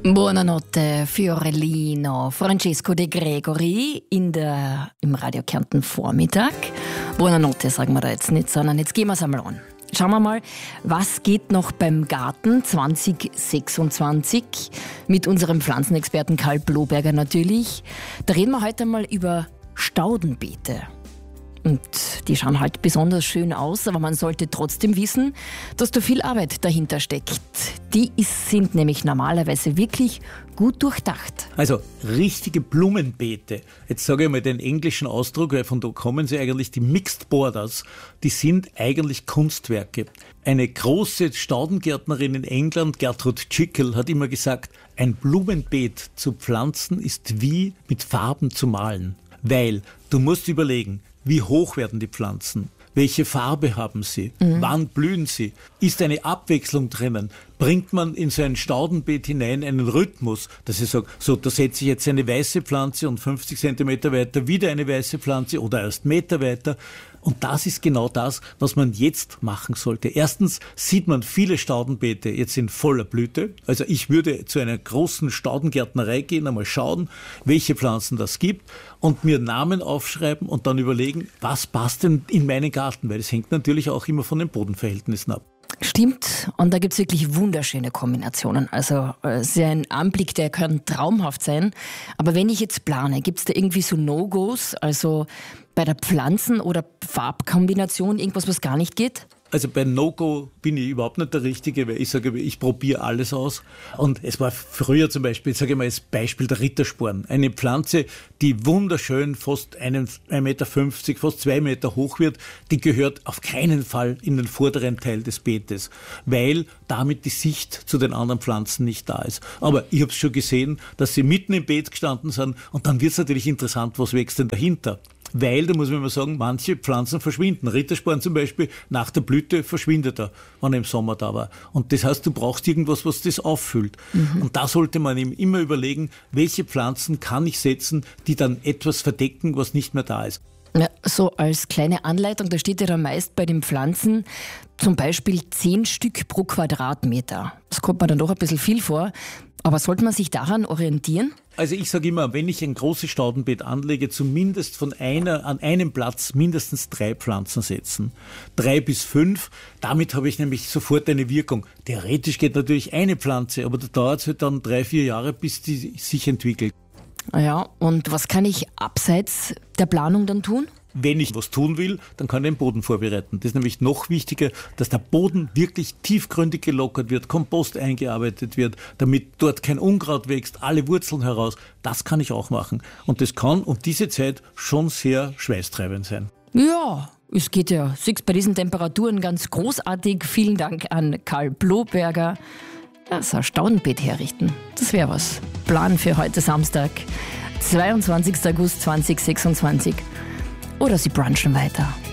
Buonanotte, Fiorellino, Francesco De Gregori im Radio Kärnten Vormittag. Buonanotte sagen wir da jetzt nicht, sondern jetzt gehen wir es einmal an. Schauen wir mal, was geht noch beim Garten 2026 mit unserem Pflanzenexperten Karl Bloberger natürlich. Da reden wir heute mal über Staudenbeete. Und die schauen halt besonders schön aus, aber man sollte trotzdem wissen, dass da viel Arbeit dahinter steckt. Die sind nämlich normalerweise wirklich gut durchdacht. Also richtige Blumenbeete. Jetzt sage ich mal den englischen Ausdruck, weil von da kommen sie eigentlich, die Mixed Borders, die sind eigentlich Kunstwerke. Eine große Staudengärtnerin in England, Gertrude Jekyll, hat immer gesagt, ein Blumenbeet zu pflanzen ist wie mit Farben zu malen. Weil du musst überlegen, wie hoch werden die Pflanzen? Welche Farbe haben sie? Wann blühen sie? Ist eine Abwechslung drinnen? Bringt man in so ein Staudenbeet hinein einen Rhythmus, dass ich sage, so, da setze ich jetzt eine weiße Pflanze und 50 Zentimeter weiter wieder eine weiße Pflanze oder erst Meter weiter. Und das ist genau das, was man jetzt machen sollte. Erstens sieht man viele Staudenbeete jetzt in voller Blüte. Also ich würde zu einer großen Staudengärtnerei gehen, einmal schauen, welche Pflanzen das gibt und mir Namen aufschreiben und dann überlegen, was passt denn in meinen Garten, weil es hängt natürlich auch immer von den Bodenverhältnissen ab. Stimmt, und da gibt's wirklich wunderschöne Kombinationen. Also es ist ein Anblick, der kann traumhaft sein. Aber wenn ich jetzt plane, gibt's da irgendwie so No-Gos, also bei der Pflanzen- oder Farbkombination irgendwas, was gar nicht geht? Also bei No-Go bin ich überhaupt nicht der Richtige, weil ich sage, ich probiere alles aus. Und es war früher zum Beispiel, sage ich mal als Beispiel, der Rittersporn. Eine Pflanze, die wunderschön fast 1,50 Meter, fast 2 Meter hoch wird, die gehört auf keinen Fall in den vorderen Teil des Beetes, weil damit die Sicht zu den anderen Pflanzen nicht da ist. Aber ich habe es schon gesehen, dass sie mitten im Beet gestanden sind und dann wird es natürlich interessant, was wächst denn dahinter. Weil, da muss man mal sagen, manche Pflanzen verschwinden. Rittersporn zum Beispiel, nach der Blüte verschwindet er, wenn er im Sommer da war. Und das heißt, du brauchst irgendwas, was das auffüllt. Und da sollte man ihm immer überlegen, welche Pflanzen kann ich setzen, die dann etwas verdecken, was nicht mehr da ist. Ja, so als kleine Anleitung, da steht ja dann meist bei den Pflanzen zum Beispiel 10 Stück pro Quadratmeter. Das kommt mir dann doch ein bisschen viel vor. Aber sollte man sich daran orientieren? Also ich sage immer, wenn ich ein großes Staudenbeet anlege, zumindest an einem Platz mindestens 3 Pflanzen setzen. 3 bis 5, damit habe ich nämlich sofort eine Wirkung. Theoretisch geht natürlich eine Pflanze, aber da dauert es halt dann 3-4 Jahre, bis die sich entwickelt. Ja, und was kann ich abseits der Planung dann tun? Wenn ich was tun will, dann kann ich den Boden vorbereiten. Das ist nämlich noch wichtiger, dass der Boden wirklich tiefgründig gelockert wird, Kompost eingearbeitet wird, damit dort kein Unkraut wächst, alle Wurzeln heraus. Das kann ich auch machen. Und das kann um diese Zeit schon sehr schweißtreibend sein. Ja, es geht ja bei diesen Temperaturen ganz großartig. Vielen Dank an Karl Bloberger. Ja, so ein Staudenbeet herrichten, das wäre was. Plan für heute Samstag, 22. August 2026. Oder Sie brunchen weiter.